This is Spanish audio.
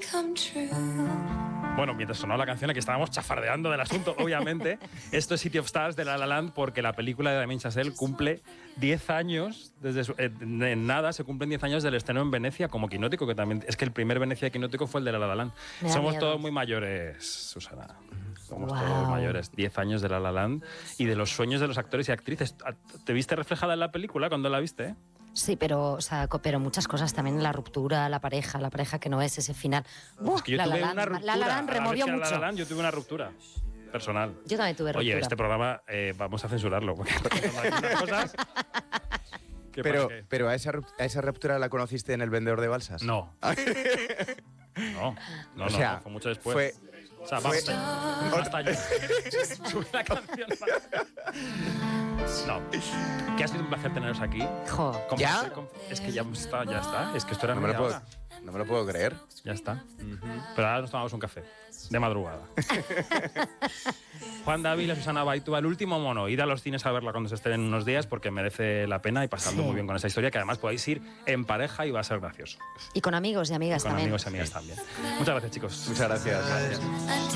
Bueno, mientras sonaba la canción, aquí estábamos chafardeando del asunto, obviamente. Esto es City of Stars de La La Land porque la película de Damien Chazelle cumple 10 años, en nada se cumplen 10 años del estreno en Venecia como Quinótico, que también es que el primer Venecia Quinótico fue el de La La Land. Somos todos muy mayores, Susana. Somos todos mayores. 10 años de La La Land y de los sueños de los actores y actrices. ¿Te viste reflejada en la película cuando la viste? Sí, pero muchas cosas también, la ruptura, la pareja que no es ese final. Es que yo tuve una ruptura. La La Land removió mucho. La La Land, yo tuve una ruptura personal. Yo también tuve ruptura. Oye, este programa vamos a censurarlo porque hay unas cosas. Pero a esa ruptura la conociste en El vendedor de balsas. No. No, o sea, no, fue mucho después. O sea, basta ya. Sube la canción. No. Que ha sido un placer teneros aquí. Jo. ¿Ya? Es que ya está. Es que esto era no me lo puedo creer. Ya está. Pero ahora nos tomamos un café. De madrugada. Juan Dávila, Susana Baitúa, El último mono. Id a los cines a verla cuando se estrenen unos días porque merece la pena y pasando muy bien con esa historia, que además podéis ir en pareja y va a ser gracioso. Y con amigos y amigas también. Con amigos y amigas también. Muchas gracias, chicos. Muchas gracias.